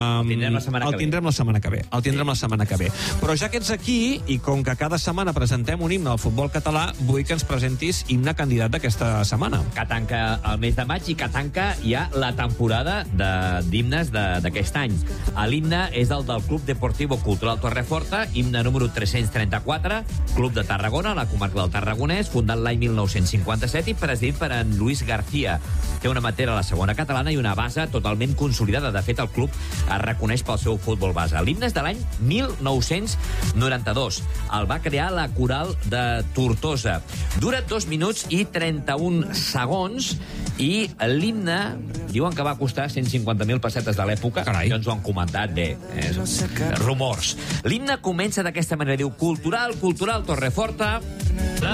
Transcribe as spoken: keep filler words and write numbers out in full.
El tindrem la setmana que ve. El tindrem la setmana que ve. El tindrem la setmana que ve. Però ja que ets aquí, i com que cada setmana presentem un himne al futbol català, vull que ens presentis himne candidat d'aquesta setmana. Que tanca el mes de maig i que tanca ja la temporada d'himnes d'aquest any. L'himne és el del Club Deportivo Cultural Torreforta, himne número tres-cents trenta-quatre, Club de Tarragona, la comarca del Tarragonès, fundat l'any mil nou-cents cinquanta-set i presidit per en Luis García. Té una matera a la segona catalana i una base totalment consolidada. De fet, el club es reconeix pel seu futbol base. L'himne és de l'any mil nou-cents noranta-dos. El va crear la Coral de Tortosa. Dura dos minuts i trenta-un segons i l'himne diuen que va costar cent cinquanta mil pessetes de l'època. Ja ens ho han comentat bé. Eh, rumors. L'himne comença d'aquesta manera. Diu, cultural, cultural, Torreforta...